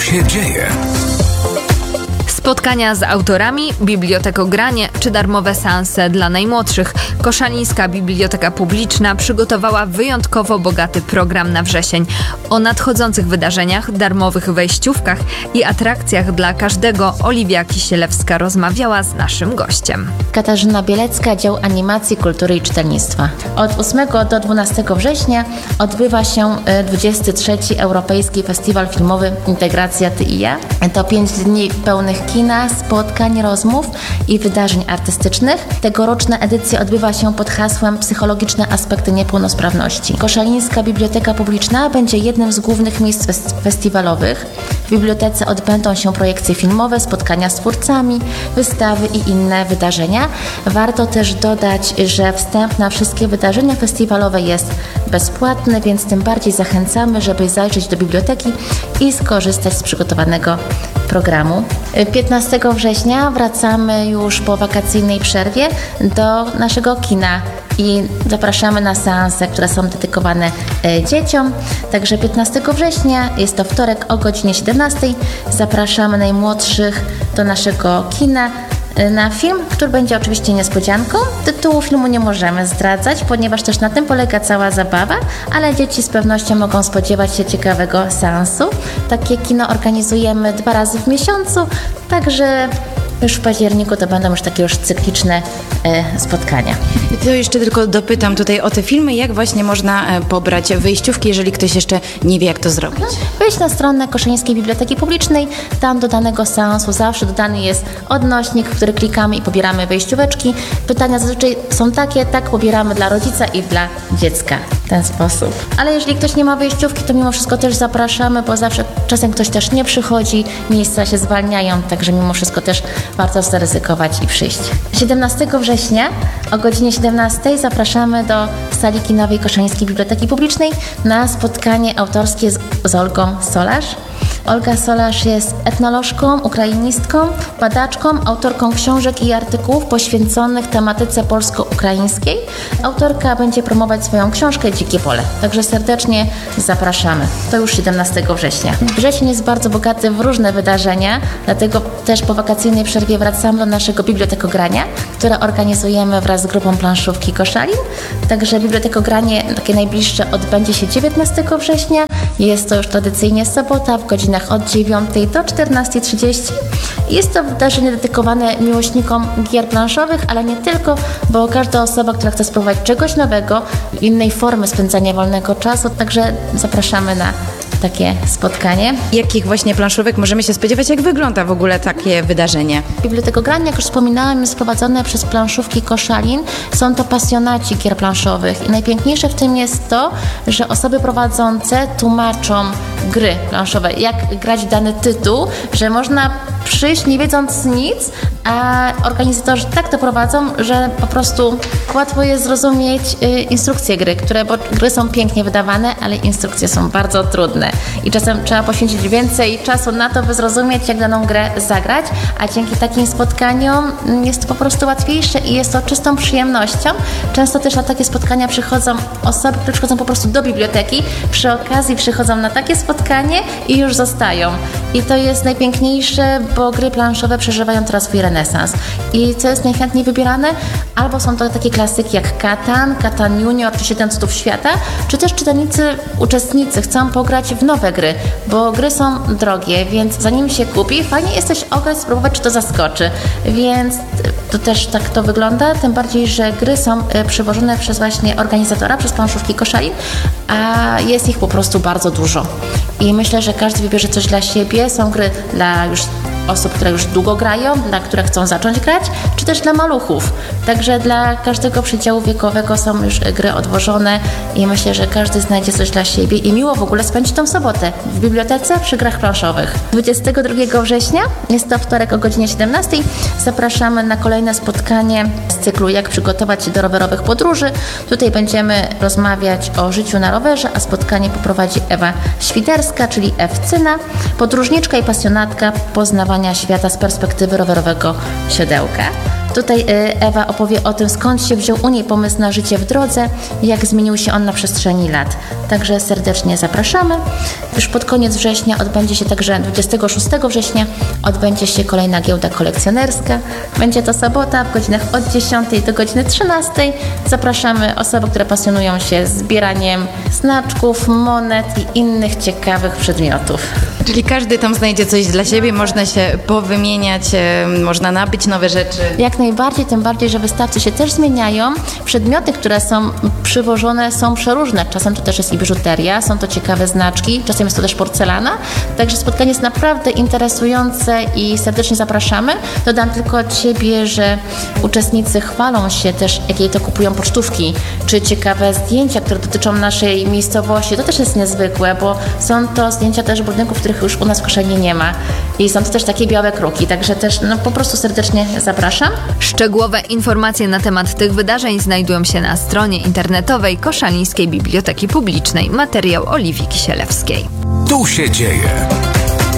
się dzieje? Spotkania z autorami, bibliotekogranie czy darmowe seanse dla najmłodszych. Koszalińska Biblioteka Publiczna przygotowała wyjątkowo bogaty program na wrzesień. O nadchodzących wydarzeniach, darmowych wejściówkach i atrakcjach dla każdego Oliwia Kisielewska rozmawiała z naszym gościem. Katarzyna Bielecka, Dział Animacji, Kultury i Czytelnictwa. Od 8 do 12 września odbywa się 23. Europejski Festiwal Filmowy Integracja Ty i Ja. To 5 dni pełnych kina, spotkań, rozmów i wydarzeń artystycznych. Tegoroczna edycja odbywa się pod hasłem Psychologiczne aspekty niepełnosprawności. Koszalińska Biblioteka Publiczna będzie jednym z głównych miejsc festiwalowych. W bibliotece odbędą się projekcje filmowe, spotkania z twórcami, wystawy i inne wydarzenia. Warto też dodać, że wstęp na wszystkie wydarzenia festiwalowe jest bezpłatny, więc tym bardziej zachęcamy, żeby zajrzeć do biblioteki i skorzystać z przygotowanego programu. 15 września wracamy już po wakacyjnej przerwie do naszego kina i zapraszamy na seanse, które są dedykowane dzieciom. Także 15 września, jest to wtorek o godzinie 17. Zapraszamy najmłodszych do naszego kina na film, który będzie oczywiście niespodzianką. Tytułu filmu nie możemy zdradzać, ponieważ też na tym polega cała zabawa, ale dzieci z pewnością mogą spodziewać się ciekawego seansu. Takie kino organizujemy 2 razy w miesiącu, także już w październiku to będą już takie cykliczne spotkania. To jeszcze tylko dopytam tutaj o te filmy, jak właśnie można pobrać wyjściówki, jeżeli ktoś jeszcze nie wie, jak to zrobić. Wejść na stronę Koszalińskiej Biblioteki Publicznej, tam do danego seansu zawsze dodany jest odnośnik, w który klikamy i pobieramy wejścióweczki. Pytania zazwyczaj są takie, tak pobieramy dla rodzica i dla dziecka w ten sposób. Ale jeżeli ktoś nie ma wejściówki, to mimo wszystko też zapraszamy, bo zawsze czasem ktoś też nie przychodzi, miejsca się zwalniają, także mimo wszystko też warto zaryzykować i przyjść. 17 września o godzinie 17 zapraszamy do sali kinowej Koszalińskiej Biblioteki Publicznej na spotkanie autorskie z Olgą Solarz. Olga Solarz jest etnolożką, ukrainistką, badaczką, autorką książek i artykułów poświęconych tematyce polsko-ukraińskiej. Autorka będzie promować swoją książkę Dzikie Pole, także serdecznie zapraszamy. To już 17 września. Wrzesień jest bardzo bogaty w różne wydarzenia, dlatego też po wakacyjnej przerwie wracamy do naszego bibliotekogrania, które organizujemy wraz z grupą planszówki Koszalin. Także bibliotekogranie takie najbliższe odbędzie się 19 września. Jest to już tradycyjnie sobota w godzinach od 9 do 14:30. Jest to wydarzenie dedykowane miłośnikom gier planszowych, ale nie tylko, bo każda osoba, która chce spróbować czegoś nowego, innej formy spędzania wolnego czasu, także zapraszamy na takie spotkanie. Jakich właśnie planszówek możemy się spodziewać? Jak wygląda w ogóle takie wydarzenie? Bibliotekogranie, jak już wspominałam, jest prowadzone przez planszówki Koszalin. Są to pasjonaci gier planszowych i najpiękniejsze w tym jest to, że osoby prowadzące tłumaczą gry planszowe, jak grać dany tytuł, że można przyjść nie wiedząc nic, a organizatorzy tak to prowadzą, że po prostu łatwo jest zrozumieć instrukcje gry, bo gry są pięknie wydawane, ale instrukcje są bardzo trudne i czasem trzeba poświęcić więcej czasu na to, by zrozumieć, jak daną grę zagrać, a dzięki takim spotkaniom jest to po prostu łatwiejsze i jest to czystą przyjemnością. Często też na takie spotkania przychodzą osoby, które przychodzą po prostu do biblioteki, przy okazji przychodzą na takie spotkanie i już zostają. I to jest najpiękniejsze, bo gry planszowe przeżywają teraz swój renesans. I co jest najchętniej wybierane? Albo są to takie klasyki jak Katan Junior czy 7 cudów świata, czy też uczestnicy chcą pograć w nowe gry, bo gry są drogie, więc zanim się kupi, fajnie jest też ograć, spróbować, czy to zaskoczy. Więc to też tak to wygląda, tym bardziej, że gry są przywożone przez właśnie organizatora, przez planszówki Koszalin, a jest ich po prostu bardzo dużo. I myślę, że każdy wybierze coś dla siebie. Są gry dla już osób, które już długo grają, dla które chcą zacząć grać, czy też dla maluchów. Także dla każdego przedziału wiekowego są już gry odwożone i myślę, że każdy znajdzie coś dla siebie i miło w ogóle spędzić tą sobotę w bibliotece przy grach planszowych. 22 września, jest to wtorek o godzinie 17, zapraszamy na kolejne spotkanie z cyklu Jak przygotować się do rowerowych podróży. Tutaj będziemy rozmawiać o życiu na rowerze, a spotkanie poprowadzi Ewa Świderska, czyli Ewcyna, podróżniczka i pasjonatka poznawania świata z perspektywy rowerowego siodełka. Tutaj Ewa opowie o tym, skąd się wziął u niej pomysł na życie w drodze, jak zmienił się on na przestrzeni lat. Także serdecznie zapraszamy. Już pod koniec września odbędzie się także 26 września odbędzie się kolejna giełda kolekcjonerska. Będzie to sobota w godzinach od 10 do godziny 13. Zapraszamy osoby, które pasjonują się zbieraniem znaczków, monet i innych ciekawych przedmiotów. Czyli każdy tam znajdzie coś dla siebie, można się powymieniać, można nabyć nowe rzeczy. Jak najbardziej, tym bardziej, że wystawcy się też zmieniają. Przedmioty, które są przywożone, są przeróżne. Czasem to też jest i biżuteria, są to ciekawe znaczki, czasem jest to też porcelana. Także spotkanie jest naprawdę interesujące i serdecznie zapraszamy. Dodam tylko od siebie, że uczestnicy chwalą się też, jakie to kupują pocztówki, czy ciekawe zdjęcia, które dotyczą naszej miejscowości. To też jest niezwykłe, bo są to zdjęcia też budynków, których już u nas w Koszalinie nie ma. I są to też takie białe kruki, także też po prostu serdecznie zapraszam. Szczegółowe informacje na temat tych wydarzeń znajdują się na stronie internetowej Koszalińskiej Biblioteki Publicznej. Materiał Oliwii Kisielewskiej. Tu się dzieje.